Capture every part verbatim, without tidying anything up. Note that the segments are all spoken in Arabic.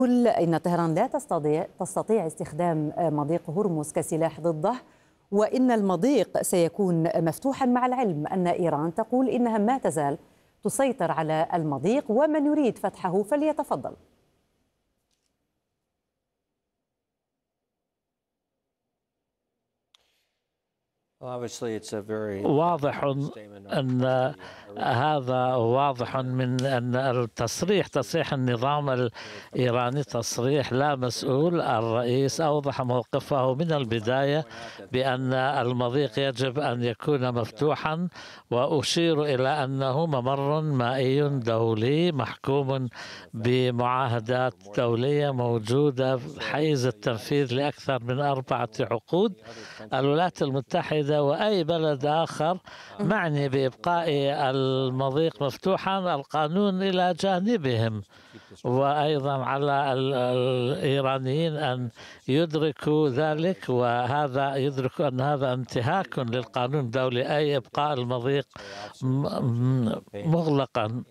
يقول إن طهران لا تستطيع تستطيع استخدام مضيق هرمز كسلاح ضده، وإن المضيق سيكون مفتوحا، مع العلم أن إيران تقول إنها ما تزال تسيطر على المضيق، ومن يريد فتحه فليتفضل. واضح أن هذا واضح من أن التصريح تصريح النظام الإيراني تصريح لا مسؤول. الرئيس أوضح موقفه من البداية بأن المضيق يجب أن يكون مفتوحا، وأشير إلى أنه ممر مائي دولي محكوم بمعاهدات دولية موجودة حيز التنفيذ لأكثر من أربعة عقود. الولايات المتحدة وأي بلد آخر معني بإبقاء المضيق مفتوحا القانون إلى جانبهم، وأيضا على الإيرانيين أن يدركوا ذلك، وهذا يدركوا أن هذا انتهاك للقانون الدولي، أي إبقاء المضيق مغلقا.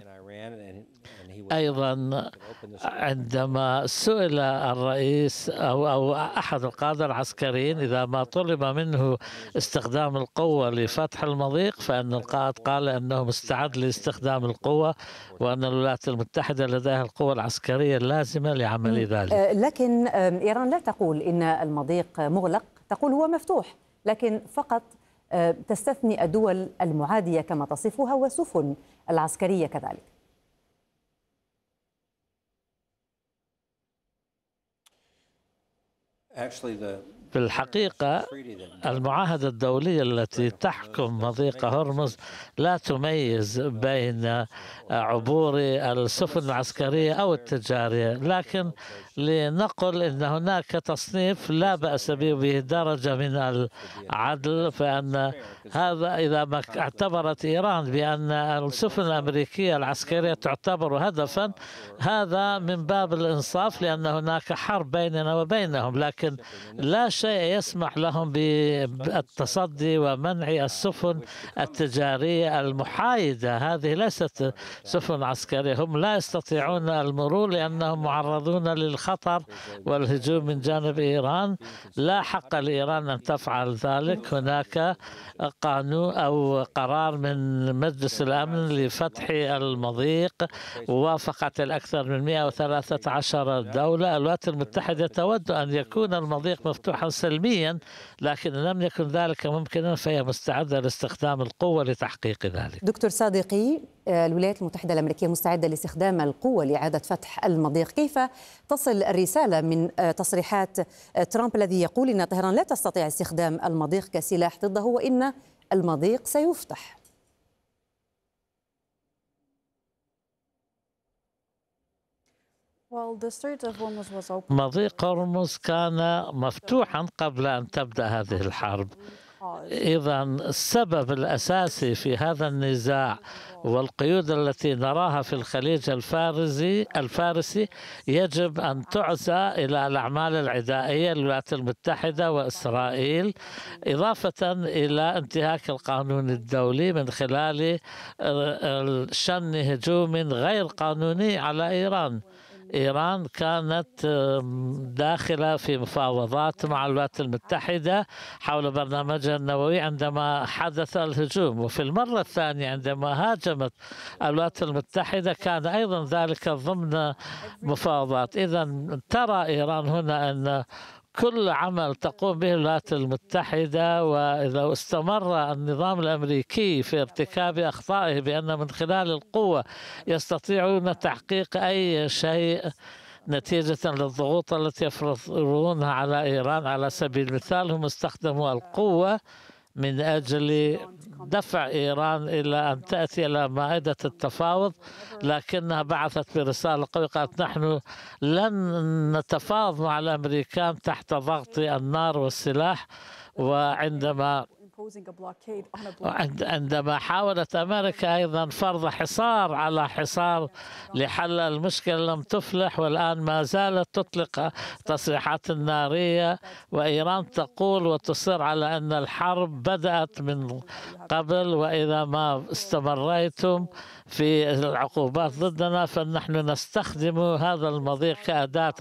أيضا عندما سئل الرئيس أو أو أحد القادة العسكريين إذا ما طلب منه استخدام القوة لفتح المضيق، فإن القائد قال أنه مستعد لاستخدام القوة، وأن الولايات المتحدة لديها القوة العسكرية اللازمة لعمل ذلك. لكن إيران لا تقول إن المضيق مغلق، تقول هو مفتوح، لكن فقط تستثني الدول المعادية كما تصفها والسفن العسكرية كذلك. في الحقيقة المعاهدة الدولية التي تحكم مضيق هرمز لا تميز بين عبور السفن العسكرية أو التجارية، لكن لنقل أن هناك تصنيف لا بأس به بدرجة من العدل، فأن هذا إذا ما اعتبرت إيران بأن السفن الأمريكية العسكرية تعتبر هدفا، هذا من باب الإنصاف، لأن هناك حرب بيننا وبينهم، لكن لا شيء يسمح لهم بالتصدي ومنع السفن التجارية المحايدة. هذه ليست سفن عسكرية، هم لا يستطيعون المرور لأنهم معرضون للخطر والهجوم من جانب إيران. لا حق لإيران أن تفعل ذلك. هناك قانون أو قرار من مجلس الأمن لفتح المضيق، ووافقت الأكثر من مئة وثلاثة عشر دولة. الولايات المتحدة تود أن يكون المضيق مفتوحا سلميا، لكن إن لم يكن ذلك ممكنا فهي مستعدة لاستخدام القوة لتحقيق ذلك. دكتور صادقي، الولايات المتحدة الأمريكية مستعدة لاستخدام القوة لإعادة فتح المضيق، كيف تصل الرسالة من تصريحات ترامب الذي يقول إن طهران لا تستطيع استخدام المضيق كسلاح ضده، وإن المضيق سيفتح؟ مضيق هرمز كان مفتوحا قبل أن تبدأ هذه الحرب. إذا السبب الأساسي في هذا النزاع والقيود التي نراها في الخليج الفارسي الفارسي يجب أن تعزى إلى الأعمال العدائية للولايات المتحدة وإسرائيل، إضافة إلى انتهاك القانون الدولي من خلال شن هجوم غير قانوني على إيران. إيران كانت داخلة في مفاوضات مع الولايات المتحدة حول برنامجها النووي عندما حدث الهجوم، وفي المرة الثانية عندما هاجمت الولايات المتحدة كان أيضا ذلك ضمن مفاوضات. إذا ترى إيران هنا أن كل عمل تقوم به الولايات المتحدة، وإذا استمر النظام الأمريكي في ارتكاب أخطائه بأن من خلال القوة يستطيعون تحقيق أي شيء نتيجة للضغوط التي يفرضونها على إيران، على سبيل المثال هم استخدموا القوة من أجل دفع إيران إلى أن تأتي إلى مائدة التفاوض، لكنها بعثت برسالة قوية قالت نحن لن نتفاوض مع الأمريكان تحت ضغط النار والسلاح. وعندما عندما حاولت أمريكا أيضا فرض حصار على حصار لحل المشكلة لم تفلح، والآن ما زالت تطلق تصريحات نارية، وإيران تقول وتصر على أن الحرب بدأت من قبل، وإذا ما استمريتم في العقوبات ضدنا فنحن نستخدم هذا المضيق كأداة